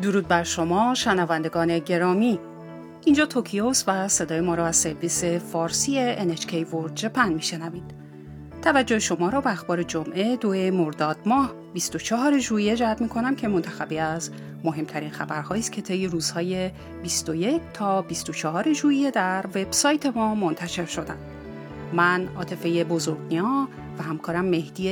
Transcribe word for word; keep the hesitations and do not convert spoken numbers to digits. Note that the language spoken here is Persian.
درود بر شما شنوندگان گرامی. اینجا توکیوس و صدای ما را از سرویس فارسی ان اچ کی World Japan میشنوید. توجه شما را به اخبار جمعه دو مرداد ماه بیست و چهارم ژوئیه جلب می‌کنم که منتخبی از مهمترین خبرهایی است که طی روزهای بیست و یک تا بیست و چهارم ژوئیه در وبسایت ما منتشر شدند. من عاطفه بزرگنیا و همکارم مهدی